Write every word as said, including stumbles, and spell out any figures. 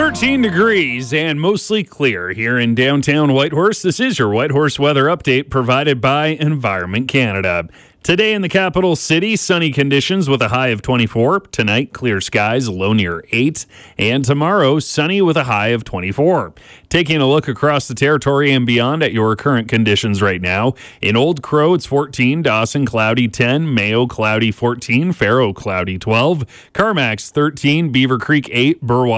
thirteen degrees and mostly clear here in downtown Whitehorse. This is your Whitehorse weather update provided by Environment Canada. Today in the capital city, sunny conditions with a high of twenty-four. Tonight, clear skies, low near eight. And tomorrow, sunny with a high of twenty-four. Taking a look across the territory and beyond at your current conditions right now. In Old Crow, it's fourteen. Dawson, cloudy ten. Mayo, cloudy fourteen. Faro, cloudy twelve. Carmack's thirteen. Beaver Creek, eight. Burwell